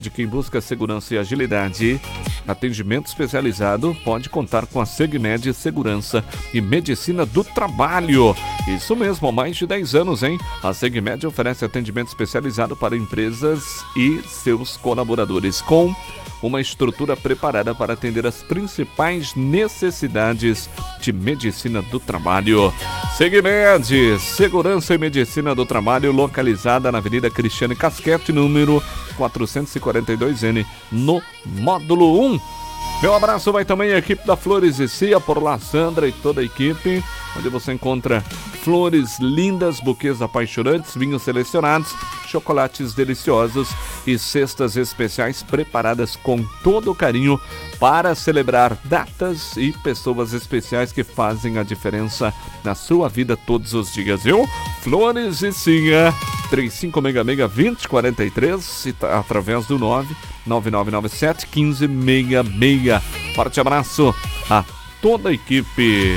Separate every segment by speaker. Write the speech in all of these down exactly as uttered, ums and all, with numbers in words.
Speaker 1: de quem busca segurança e agilidade. Atendimento especializado pode contar com a Segmed Segurança e Medicina do Trabalho. Isso mesmo, há mais de dez anos, hein? A Segmed oferece atendimento especializado para empresas e seus colaboradores, com uma estrutura preparada para atender as principais necessidades de medicina do trabalho. Segmed, Segurança e Medicina do Trabalho, localizada na Avenida Cristiane Casquete, número quatrocentos e quarenta e dois N, no módulo um. Meu abraço vai também à equipe da Flores e Cia, por lá Sandra e toda a equipe, onde você encontra flores lindas, buquês apaixonantes, vinhos selecionados, chocolates deliciosos e cestas especiais preparadas com todo o carinho para celebrar datas e pessoas especiais que fazem a diferença na sua vida todos os dias, viu? Flores e Cia, trinta e cinco seis seis, vinte, quarenta e três, e tá através do nove nove nove nove sete, quinze, seis seis. Forte abraço a toda a equipe.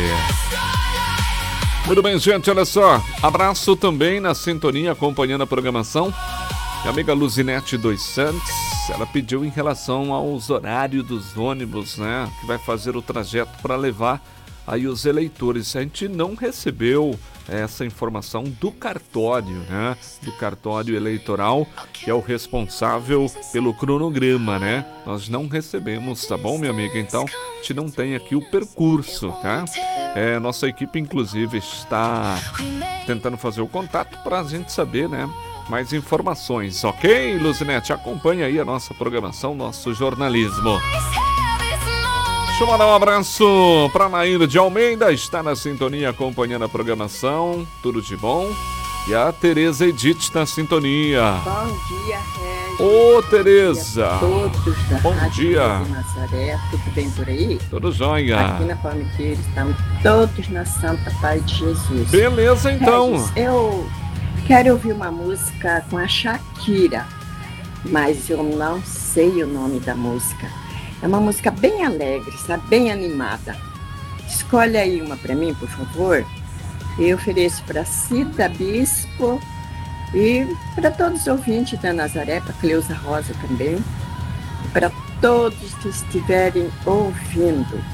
Speaker 1: Muito bem, gente, olha só. Abraço também na sintonia, acompanhando a programação. Minha amiga Luzinete dos Santos, ela pediu em relação aos horários dos ônibus, né? Que vai fazer o trajeto para levar aí os eleitores. A gente não recebeu essa informação do cartório, né? Do cartório eleitoral, que é o responsável pelo cronograma, né? Nós não recebemos, tá bom, minha amiga? Então, a gente não tem aqui o percurso, tá? É, nossa equipe, inclusive, está tentando fazer o contato para a gente saber, né? Mais informações, ok? Luzinete, acompanha aí a nossa programação, nosso jornalismo. Deixa eu mandar um abraço para Nair de Almeida, está na sintonia acompanhando a programação, tudo de bom. E a Tereza Edith na sintonia.
Speaker 2: Bom dia, Regis.
Speaker 1: Ô, Tereza.
Speaker 2: Bom dia a todos da
Speaker 1: Bom
Speaker 2: Rádio
Speaker 1: dia.
Speaker 2: de Nazaré, tudo bem por aí?
Speaker 1: Tudo jóia.
Speaker 2: Aqui na Palmiteira estamos todos na Santa Paz de Jesus.
Speaker 1: Beleza, então.
Speaker 2: Regis, eu quero ouvir uma música com a Shakira, mas eu não sei o nome da música. É uma música bem alegre, sabe? Bem animada. Escolhe aí uma para mim, por favor. Eu ofereço para Cida Bispo e para todos os ouvintes da Nazaré, para Cleusa Rosa também, para todos que estiverem ouvindo.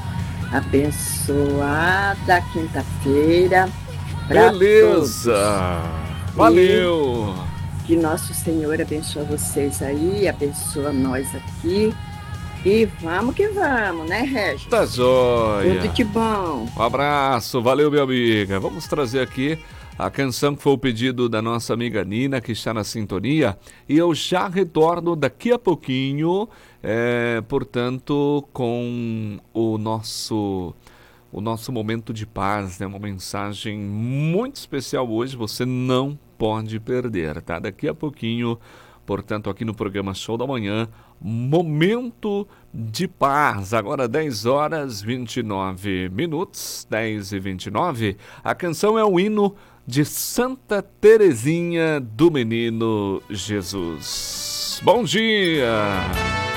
Speaker 2: Abençoada quinta-feira.
Speaker 1: Beleza.
Speaker 2: Todos.
Speaker 1: Valeu.
Speaker 2: E que nosso Senhor abençoe vocês aí, abençoa nós aqui. E vamos que vamos, né, Regis?
Speaker 1: Tá jóia.
Speaker 2: Tudo de bom.
Speaker 1: Um abraço, valeu, minha amiga. Vamos trazer aqui a canção que foi o pedido da nossa amiga Nina, que está na sintonia. E eu já retorno daqui a pouquinho, é, portanto, com o nosso, o nosso momento de paz, né? Uma mensagem muito especial hoje, você não pode perder, tá? Daqui a pouquinho, portanto, aqui no programa Show da Manhã, Momento de Paz, agora dez horas e vinte e nove minutos, dez e vinte e nove. A canção é o hino de Santa Terezinha do Menino Jesus. Bom dia!